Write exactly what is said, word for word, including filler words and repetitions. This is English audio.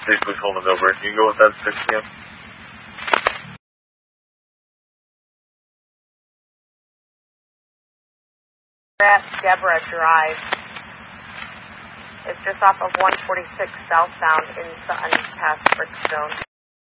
basically told us over. You can go with that six p m We're at Deborah Drive. It's just off of one forty-six southbound in Sutton past Brickstone.